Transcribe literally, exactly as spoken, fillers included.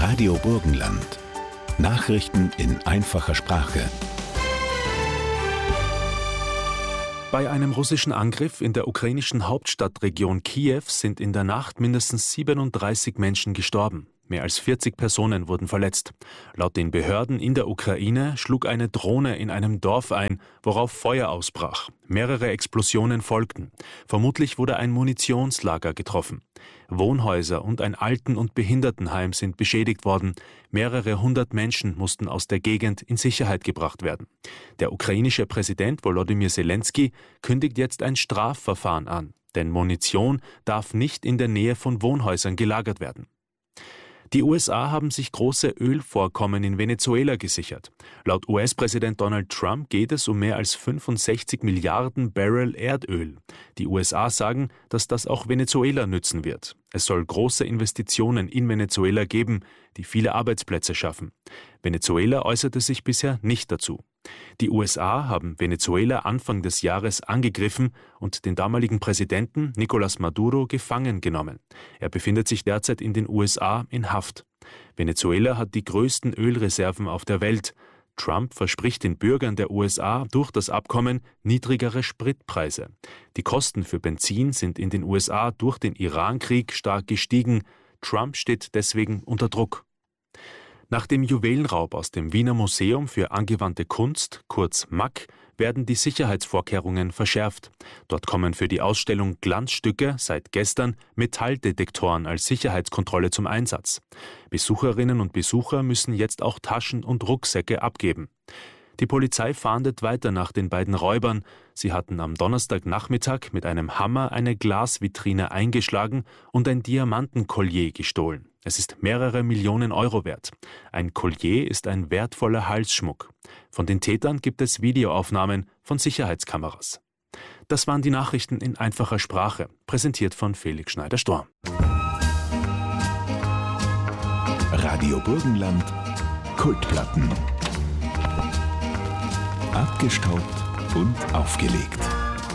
Radio Burgenland. Nachrichten in einfacher Sprache. Bei einem russischen Angriff in der ukrainischen Hauptstadtregion Kiew sind in der Nacht mindestens siebenunddreißig Menschen gestorben. Mehr als vierzig Personen wurden verletzt. Laut den Behörden in der Ukraine schlug eine Drohne in einem Dorf ein, worauf Feuer ausbrach. Mehrere Explosionen folgten. Vermutlich wurde ein Munitionslager getroffen. Wohnhäuser und ein Alten- und Behindertenheim sind beschädigt worden. Mehrere hundert Menschen mussten aus der Gegend in Sicherheit gebracht werden. Der ukrainische Präsident Volodymyr Zelensky kündigt jetzt ein Strafverfahren an, denn Munition darf nicht in der Nähe von Wohnhäusern gelagert werden. Die U S A haben sich große Ölvorkommen in Venezuela gesichert. Laut U S-Präsident Donald Trump geht es um mehr als fünfundsechzig Milliarden Barrel Erdöl. Die U S A sagen, dass das auch Venezuela nützen wird. Es soll große Investitionen in Venezuela geben, die viele Arbeitsplätze schaffen. Venezuela äußerte sich bisher nicht dazu. Die U S A haben Venezuela Anfang des Jahres angegriffen und den damaligen Präsidenten Nicolás Maduro gefangen genommen. Er befindet sich derzeit in den U S A in Haft. Venezuela hat die größten Ölreserven auf der Welt. Trump verspricht den Bürgern der U S A durch das Abkommen niedrigere Spritpreise. Die Kosten für Benzin sind in den U S A durch den Iran-Krieg stark gestiegen. Trump steht deswegen unter Druck. Nach dem Juwelenraub aus dem Wiener Museum für angewandte Kunst, kurz M A K, werden die Sicherheitsvorkehrungen verschärft. Dort kommen für die Ausstellung Glanzstücke seit gestern Metalldetektoren als Sicherheitskontrolle zum Einsatz. Besucherinnen und Besucher müssen jetzt auch Taschen und Rucksäcke abgeben. Die Polizei fahndet weiter nach den beiden Räubern. Sie hatten am Donnerstagnachmittag mit einem Hammer eine Glasvitrine eingeschlagen und ein Diamantenkollier gestohlen. Es ist mehrere Millionen Euro wert. Ein Kollier ist ein wertvoller Halsschmuck. Von den Tätern gibt es Videoaufnahmen von Sicherheitskameras. Das waren die Nachrichten in einfacher Sprache, präsentiert von Felix Schneider-Storm. Radio Burgenland, Kultplatten. Abgestaubt und aufgelegt.